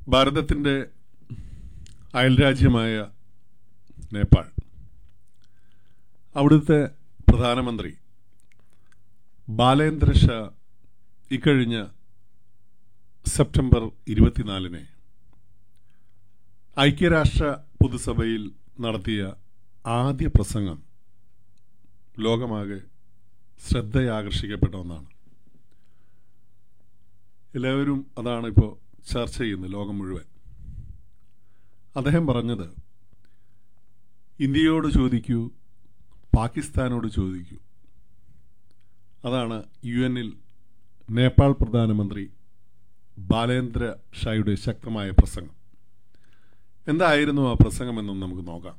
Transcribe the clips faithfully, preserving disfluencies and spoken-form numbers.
ഭാരതത്തിൻ്റെ അയൽരാജ്യമായ നേപ്പാൾ, അവിടുത്തെ പ്രധാനമന്ത്രി ബാലേന്ദ്ര ഷാ ഇക്കഴിഞ്ഞ സെപ്റ്റംബർ ഇരുപത്തിനാലിന് ഐക്യരാഷ്ട്ര പൊതുസഭയിൽ നടത്തിയ ആദ്യ പ്രസംഗം ലോകമാകെ ശ്രദ്ധയാകർഷിക്കപ്പെട്ട ഒന്നാണ്. എല്ലാവരും അതാണ് ഇപ്പോൾ ചർച്ച ചെയ്യുന്നത്, ലോകം മുഴുവൻ. അദ്ദേഹം പറഞ്ഞത്, ഇന്ത്യയോട് ചോദിക്കൂ, പാകിസ്ഥാനോട് ചോദിക്കൂ. അതാണ് യു എന്നിൽ നേപ്പാൾ പ്രധാനമന്ത്രി ബാലേന്ദ്ര ഷായുടെ ശക്തമായ പ്രസംഗം. എന്തായിരുന്നു ആ പ്രസംഗമെന്നും നമുക്ക് നോക്കാം.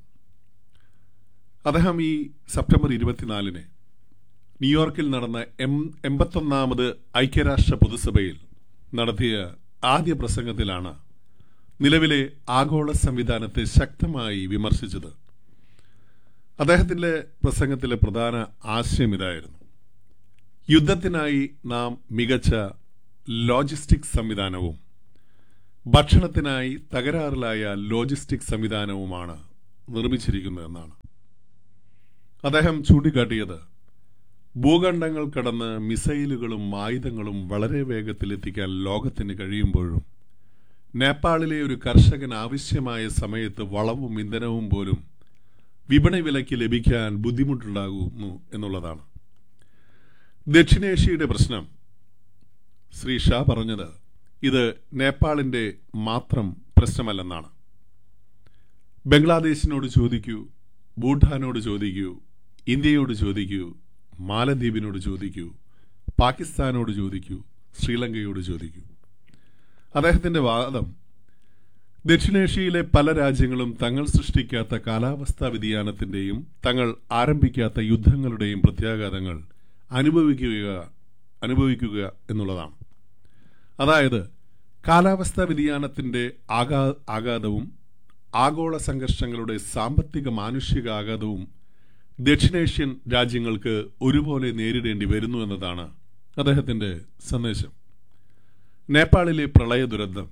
അദ്ദേഹം ഈ സെപ്റ്റംബർ ഇരുപത്തിനാലിന് ന്യൂയോർക്കിൽ നടന്ന എം എൺപത്തൊന്നാമത് ഐക്യരാഷ്ട്ര പൊതുസഭയിൽ നടത്തിയ ആദ്യ പ്രസംഗത്തിലാണ് നിലവിലെ ആഗോള സംവിധാനത്തെ ശക്തമായി വിമർശിച്ചത്. അദ്ദേഹത്തിൻ്റെ പ്രസംഗത്തിലെ പ്രധാന ആശയം ഇതായിരുന്നു: യുദ്ധത്തിനായി നാം മികച്ച ലോജിസ്റ്റിക് സംവിധാനവും ഭക്ഷണത്തിനായി തകരാറിലായ ലോജിസ്റ്റിക് സംവിധാനവുമാണ് നിർമ്മിച്ചിരിക്കുന്നതെന്നാണ്. അദ്ദേഹം ചൂണ്ടിക്കാട്ടിയത്, ഭൂഖണ്ഡങ്ങൾ കടന്ന് മിസൈലുകളും ആയുധങ്ങളും വളരെ വേഗത്തിൽ എത്തിക്കാൻ ലോകത്തിന് കഴിയുമ്പോഴും നേപ്പാളിലെ ഒരു കർഷകൻ ആവശ്യമായ സമയത്ത് വളവും ഇന്ധനവും പോലും വിപണി വിലയ്ക്ക് ലഭിക്കാൻ ബുദ്ധിമുട്ടുണ്ടാകുന്നു എന്നുള്ളതാണ്. ദക്ഷിണേഷ്യയുടെ പ്രശ്നം, ശ്രീ ഷാ പറഞ്ഞത്, ഇത് നേപ്പാളിന്റെ മാത്രം പ്രശ്നമല്ലെന്നാണ്. ബംഗ്ലാദേശിനോട് ചോദിക്കൂ, ഭൂട്ടാനോട് ചോദിക്കൂ, ഇന്ത്യയോട് ചോദിക്കൂ, മാലദ്വീപിനോട് ചോദിക്കൂ, പാകിസ്ഥാനോട് ചോദിക്കൂ, ശ്രീലങ്കയോട് ചോദിക്കൂ. അദ്ദേഹത്തിന്റെ വാദം, ദക്ഷിണേഷ്യയിലെ പല രാജ്യങ്ങളും തങ്ങൾ സൃഷ്ടിക്കാത്ത കാലാവസ്ഥാ വ്യതിയാനത്തിന്റെയും തങ്ങൾ ആരംഭിക്കാത്ത യുദ്ധങ്ങളുടെയും പ്രത്യാഘാതങ്ങൾ അനുഭവിക്കുക അനുഭവിക്കുക എന്നുള്ളതാണ്. അതായത് കാലാവസ്ഥാ വ്യതിയാനത്തിന്റെ ആഘാ ആഘാതവും ആഗോള സംഘർഷങ്ങളുടെ സാമ്പത്തിക മാനുഷിക ആഘാതവും ദക്ഷിണേഷ്യൻ രാജ്യങ്ങൾക്ക് ഒരുപോലെ നേരിടേണ്ടി വരുന്നു എന്നതാണ് അദ്ദേഹത്തിന്റെ സന്ദേശം. നേപ്പാളിലെ പ്രളയ ദുരന്തം,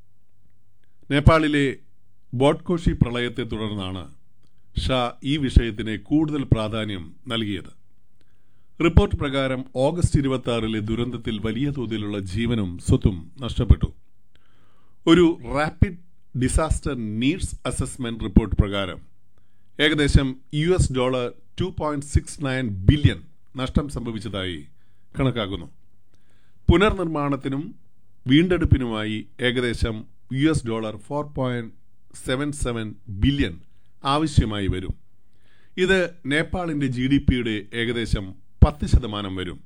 നേപ്പാളിലെ ബോട്ട്കോഷി പ്രളയത്തെ തുടർന്നാണ് ഷാ ഈ വിഷയത്തിന് കൂടുതൽ പ്രാധാന്യം നൽകിയത്. റിപ്പോർട്ട് പ്രകാരം ഓഗസ്റ്റ് ഇരുപത്തി ആറിലെ ദുരന്തത്തിൽ വലിയ തോതിലുള്ള ജീവനും സ്വത്തും നഷ്ടപ്പെട്ടു. ഒരു rapid disaster needs assessment report പ്രകാരം ഏകദേശം U S dollar two point six nine billion നഷ്ടം സംഭവിച്ചതായി കണക്കാക്കുന്നു. പുനർനിർമ്മാണത്തിനും വീണ്ടെടുപ്പിനുമായി ഏകദേശം U S dollar four point seven seven billion ആവശ്യമായി വരും. ഇത് നേപ്പാളിന്റെ ജി ഡി പിയുടെ ഏകദേശം പത്ത് ശതമാനം വരും.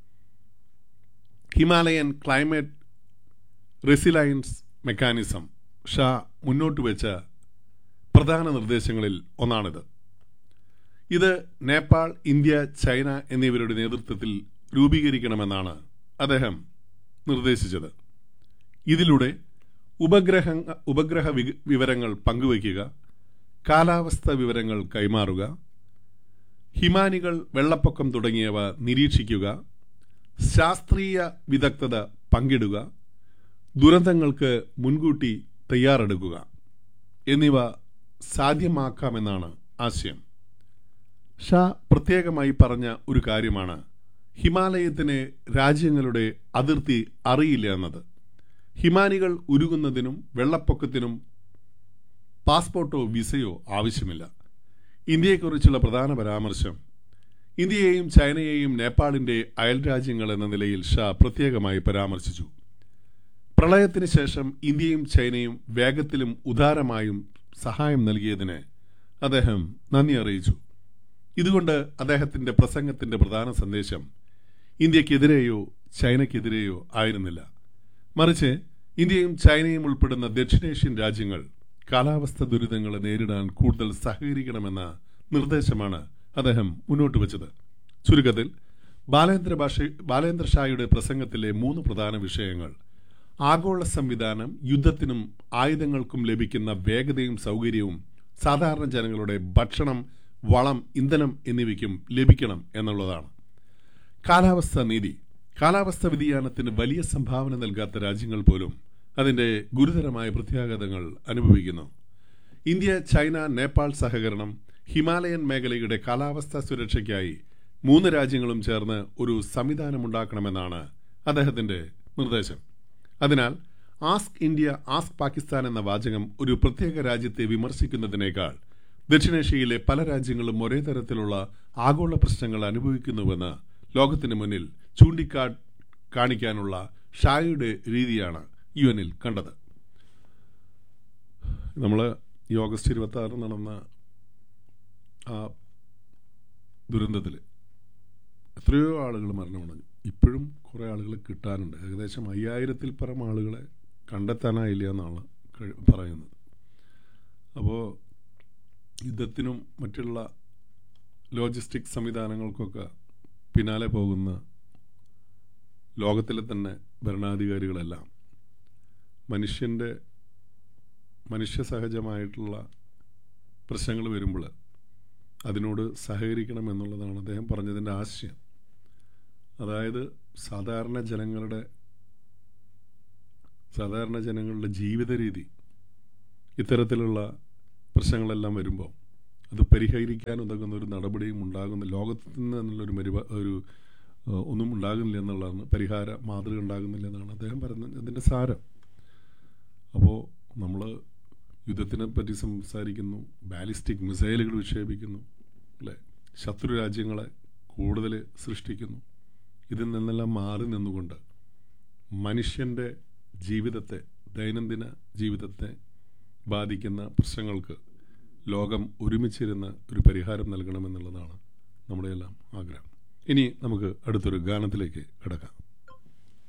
ഹിമാലയൻ ക്ലൈമറ്റ് റെസിലയൻസ് മെക്കാനിസം ഷാ മുന്നോട്ട് വെച്ച പ്രധാന നിർദ്ദേശങ്ങളിൽ ഒന്നാണിത്. ഇത് നേപ്പാൾ, ഇന്ത്യ, ചൈന എന്നിവരുടെ നേതൃത്വത്തിൽ രൂപീകരിക്കണമെന്നാണ് അദ്ദേഹം നിർദ്ദേശിച്ചത്. ഇതിലൂടെ ഉപഗ്രഹ ഉപഗ്രഹ വിവരങ്ങൾ പങ്കുവയ്ക്കുക, കാലാവസ്ഥ വിവരങ്ങൾ കൈമാറുക, ഹിമാനികൾ, വെള്ളപ്പൊക്കം തുടങ്ങിയവ നിരീക്ഷിക്കുക, ശാസ്ത്രീയ വിദഗ്ധത പങ്കിടുക, ദുരന്തങ്ങൾക്ക് മുൻകൂട്ടി തയ്യാറെടുക്കുക എന്നിവ സാധ്യമാക്കാമെന്നാണ് ആശയം. ഷാ പ്രത്യേകമായി പറഞ്ഞ ഒരു കാര്യമാണ് ഹിമാലയത്തിന് രാജ്യങ്ങളുടെ അതിർത്തി അറിയില്ല എന്നത്. ഹിമാനികൾ ഉരുകുന്നതിനും വെള്ളപ്പൊക്കത്തിനും പാസ്പോർട്ടോ വിസയോ ആവശ്യമില്ല. ഇന്ത്യയെക്കുറിച്ചുള്ള പ്രധാന പരാമർശം, ഇന്ത്യയെയും ചൈനയെയും നേപ്പാളിന്റെ അയൽരാജ്യങ്ങൾ എന്ന നിലയിൽ ഷാ പ്രത്യേകമായി പരാമർശിച്ചു. പ്രളയത്തിന് ശേഷം ഇന്ത്യയും ചൈനയും വേഗത്തിലും ഉദാരമായും സഹായം നൽകിയതിന് അദ്ദേഹം നന്ദി അറിയിച്ചു. ഇതുകൊണ്ട് അദ്ദേഹത്തിന്റെ പ്രസംഗത്തിന്റെ പ്രധാന സന്ദേശം ഇന്ത്യക്കെതിരെയോ ചൈനയ്ക്കെതിരെയോ ആയിരുന്നില്ല. മറിച്ച് ഇന്ത്യയും ചൈനയും ഉൾപ്പെടുന്ന ദക്ഷിണേഷ്യൻ രാജ്യങ്ങൾ കാലാവസ്ഥ ദുരിതങ്ങളെ നേരിടാൻ കൂടുതൽ സഹകരിക്കണമെന്ന നിർദ്ദേശമാണ് അദ്ദേഹം മുന്നോട്ട് വച്ചത്. ചുരുക്കത്തിൽ ബാലേന്ദ്ര ഭാഷ ബാലേന്ദ്ര ഷായുടെ പ്രസംഗത്തിലെ മൂന്ന് പ്രധാന വിഷയങ്ങൾ: ആഗോള സംവിധാനം, യുദ്ധത്തിനും ആയുധങ്ങൾക്കും ലഭിക്കുന്ന വേഗതയും സൗകര്യവും സാധാരണ ജനങ്ങളുടെ ഭക്ഷണം, വളം, ഇന്ധനം എന്നിവയ്ക്കും ലഭിക്കണം എന്നുള്ളതാണ്. കാലാവസ്ഥാ നീതി, കാലാവസ്ഥാ വ്യതിയാനത്തിന് വലിയ സംഭാവന നൽകാത്ത രാജ്യങ്ങൾ പോലും അതിൻ്റെ ഗുരുതരമായ പ്രത്യാഘാതങ്ങൾ അനുഭവിക്കുന്നു. ഇന്ത്യ ചൈന നേപ്പാൾ സഹകരണം ഹിമാലയൻ മേഖലയുടെ കാലാവസ്ഥാ സുരക്ഷയ്ക്കായി മൂന്ന് രാജ്യങ്ങളും ചേർന്ന് ഒരു സംവിധാനമുണ്ടാക്കണമെന്നാണ് അദ്ദേഹത്തിന്റെ നിർദ്ദേശം. അതിനാൽ ആസ്ക് ഇന്ത്യ ആസ്ക് പാകിസ്ഥാൻ എന്ന വാചകം ഒരു പ്രത്യേക രാജ്യത്തെ വിമർശിക്കുന്നതിനേക്കാൾ ദക്ഷിണേഷ്യയിലെ പല രാജ്യങ്ങളും ഒരേ തരത്തിലുള്ള ആഗോള പ്രശ്നങ്ങൾ അനുഭവിക്കുന്നുവെന്ന് ലോകത്തിന് മുന്നിൽ ചൂണ്ടിക്കാ കാണിക്കാനുള്ള ഷായുടെ രീതിയാണ് യു എനിൽ കണ്ടത്. നമ്മൾ ഈ ഓഗസ്റ്റ് ഇരുപത്തി ആറിന് നടന്ന ആ ദുരന്തത്തിൽ എത്രയോ ആളുകൾ മരണമടഞ്ഞു. ഇപ്പോഴും കുറേ ആളുകൾ കിട്ടാനുണ്ട്. ഏകദേശം അയ്യായിരത്തിൽ പരം ആളുകളെ കണ്ടെത്താനായില്ല എന്നാണ് പറയുന്നത്. അപ്പോൾ യുദ്ധത്തിനും മറ്റുള്ള ലോജിസ്റ്റിക് സംവിധാനങ്ങൾക്കൊക്കെ പിന്നാലെ പോകുന്ന ലോകത്തിലെ തന്നെ ഭരണാധികാരികളെല്ലാം മനുഷ്യൻ്റെ മനുഷ്യസഹജമായിട്ടുള്ള പ്രശ്നങ്ങൾ വരുമ്പോൾ അതിനോട് സഹകരിക്കണം എന്നുള്ളതാണ് അദ്ദേഹം പറഞ്ഞതിൻ്റെ ആശയം. അതായത് സാധാരണ ജനങ്ങളുടെ സാധാരണ ജനങ്ങളുടെ ജീവിത രീതി ഇത്തരത്തിലുള്ള പ്രശ്നങ്ങളെല്ലാം വരുമ്പോൾ അത് പരിഹരിക്കാൻ ഉതകുന്ന ഒരു നടപടിയും ഉണ്ടാകുന്ന ലോകത്തിൽ നിന്ന് എന്നുള്ളൊരു മരുവ ഒരു ഒന്നും ഉണ്ടാകുന്നില്ല എന്നുള്ളതാണ്, പരിഹാര മാതൃക ഉണ്ടാകുന്നില്ല എന്നാണ് അദ്ദേഹം പറയുന്നത് അതിൻ്റെ സാരം. അപ്പോൾ നമ്മൾ യുദ്ധത്തിനെ പറ്റി സംസാരിക്കുന്നു, ബാലിസ്റ്റിക് മിസൈലുകൾ വിക്ഷേപിക്കുന്നു, അല്ലേ, ശത്രു രാജ്യങ്ങളെ കൂടുതൽ സൃഷ്ടിക്കുന്നു. ഇതിൽ നിന്നെല്ലാം മാറി നിന്നുകൊണ്ട് മനുഷ്യൻ്റെ ജീവിതത്തെ, ദൈനംദിന ജീവിതത്തെ ബാധിക്കുന്ന പ്രശ്നങ്ങൾക്ക് ലോകം ഒരുമിച്ചിരുന്ന് ഒരു പരിഹാരം നൽകണമെന്നുള്ളതാണ് നമ്മുടെയെല്ലാം ആഗ്രഹം. ഇനി നമുക്ക് അടുത്തൊരു ഗാനത്തിലേക്ക് കടക്കാം.